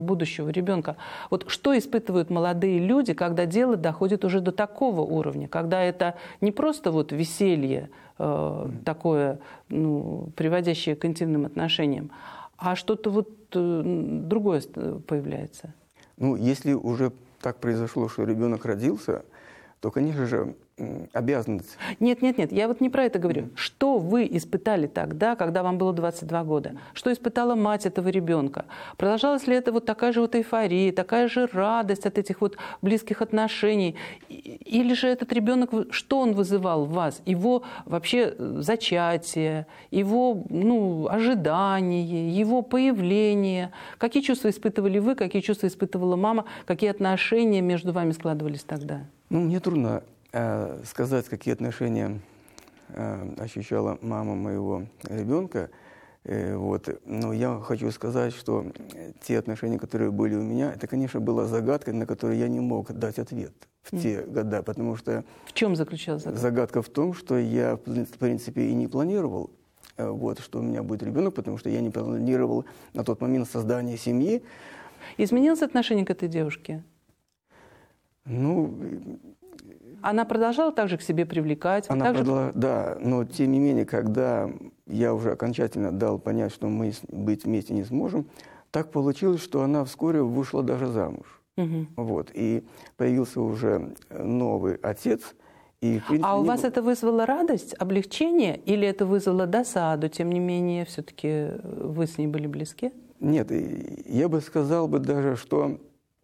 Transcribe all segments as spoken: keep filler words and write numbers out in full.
будущего ребенка. Вот что испытывают молодые люди, когда дело доходит уже до такого уровня, когда это не просто вот веселье э, такое, ну, приводящее к интимным отношениям, а что-то вот э, другое появляется? Ну, если уже так произошло, что ребенок родился, то, конечно же, обязанность... Нет, нет, нет, я вот не про это говорю. Что вы испытали тогда, когда вам было двадцать два года? Что испытала мать этого ребенка? Продолжалась ли это вот такая же вот эйфория, такая же радость от этих вот близких отношений? Или же этот ребенок, что он вызывал в вас? Его вообще зачатие, его, ну, ожидание, его появление? Какие чувства испытывали вы, какие чувства испытывала мама, какие отношения между вами складывались тогда? Ну, мне трудно э, сказать, какие отношения э, ощущала мама моего ребенка. Э, вот. Но я хочу сказать, что те отношения, которые были у меня, это, конечно, была загадка, на которую я не мог дать ответ в mm. те года, потому что... В чем заключалась загадка? Загадка в том, что я, в принципе, и не планировал, э, вот, что у меня будет ребенок, потому что я не планировал на тот момент создание семьи. Изменилось отношение к этой девушке? Ну, она продолжала также к себе привлекать? Она также... продолжала, да, но тем не менее, когда я уже окончательно дал понять, что мы быть вместе не сможем, так получилось, что она вскоре вышла даже замуж. Угу. Вот, и появился уже новый отец. И, в принципе, а у не вас было... это вызвало радость, облегчение, или это вызвало досаду? Тем не менее, все-таки вы с ней были близки? Нет, я бы сказал бы даже, что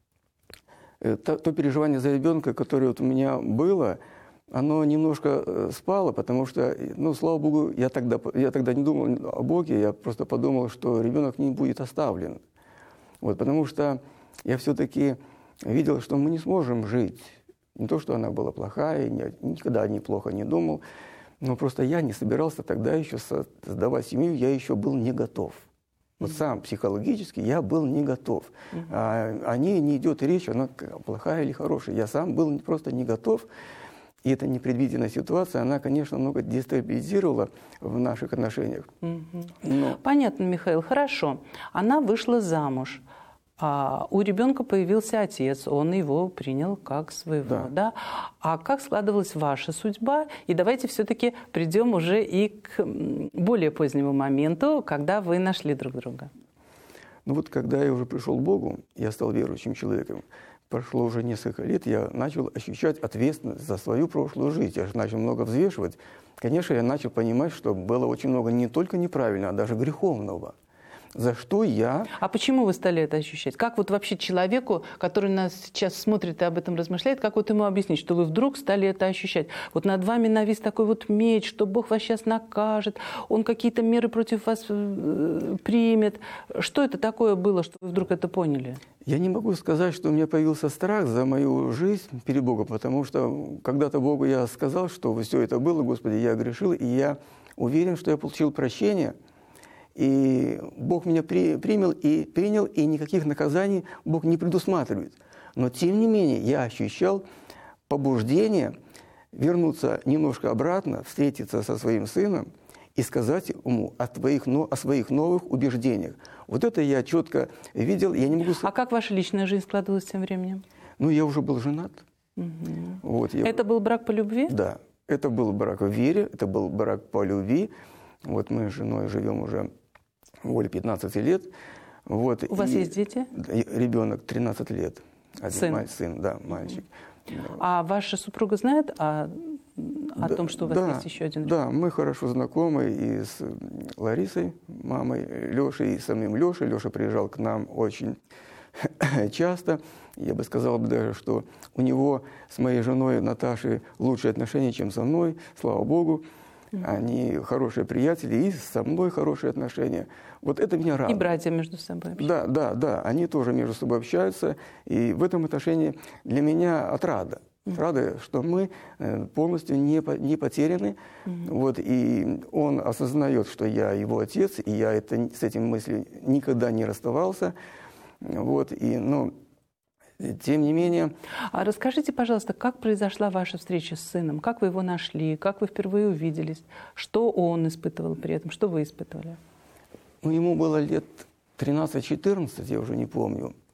то, то переживание за ребенка, которое вот у меня было, оно немножко спало, потому что, ну, слава Богу, я тогда, я тогда не думал о Боге, я просто подумал, что ребенок не будет оставлен. Вот, потому что я все-таки видел, что мы не сможем жить. Не то, что она была плохая, я никогда о ней плохо не думал, но просто я не собирался тогда еще создавать семью, я еще был не готов. Вот сам психологически я был не готов. Uh-huh. А, о ней не идет речь, она плохая или хорошая. Я сам был просто не готов. И эта непредвиденная ситуация, она, конечно, много дестабилизировала в наших отношениях. Uh-huh. Но... Понятно, Михаил, хорошо. Она вышла замуж. А у ребенка появился отец, он его принял как своего, да. да? А как складывалась ваша судьба? И давайте все-таки придем уже и к более позднему моменту, когда вы нашли друг друга. Ну вот, когда я уже пришел к Богу, я стал верующим человеком, прошло уже несколько лет, я начал ощущать ответственность за свою прошлую жизнь. Я же начал много взвешивать. Конечно, я начал понимать, что было очень много не только неправильного, а даже греховного. За что я... А почему вы стали это ощущать? Как вот вообще человеку, который нас сейчас смотрит и об этом размышляет, как вот ему объяснить, что вы вдруг стали это ощущать? Вот над вами навис такой вот меч, что Бог вас сейчас накажет, Он какие-то меры против вас примет. Что это такое было, что вы вдруг это поняли? Я не могу сказать, что у меня появился страх за мою жизнь перед Богом, потому что когда-то Богу я сказал, что все это было, Господи, я грешил, и я уверен, что я получил прощение. И Бог меня при, принял, и, принял, и никаких наказаний Бог не предусматривает. Но, тем не менее, я ощущал побуждение вернуться немножко обратно, встретиться со своим сыном и сказать ему о, твоих, о своих новых убеждениях. Вот это я четко видел. Я не могу... А как ваша личная жизнь складывалась тем временем? Ну, я уже был женат. Угу. Вот, я... Это был брак по любви? Да. Это был брак в вере, это был брак по любви. Вот мы с женой живем уже... более пятнадцати лет. Вот. У вас есть дети? Ребенок тринадцать лет. Один сын? Маль, сын, да, мальчик. А ваша супруга знает о, о да, том, что у вас да, есть еще один ребенок? Да, ребенок? мы хорошо знакомы и с Ларисой, мамой Лешей, и самим Лешей. Леша приезжал к нам очень часто. Я бы сказал даже, что у него с моей женой Наташей лучшие отношения, чем со мной, слава Богу. Они хорошие приятели, и со мной хорошие отношения. Вот это меня радует. И братья между собой общаются. Да, да, да. Они тоже между собой общаются. И в этом отношении для меня отрада. Отрада, что мы полностью не, не потеряны. Mm-hmm. Вот, и он осознает, что я его отец, и я это, с этим мыслью никогда не расставался. Вот, и, ну, тем не менее... А расскажите, пожалуйста, как произошла ваша встреча с сыном? Как вы его нашли? Как вы впервые увиделись? Что он испытывал при этом? Что вы испытывали? Ну, ему было лет тринадцать-четырнадцать, я уже не помню.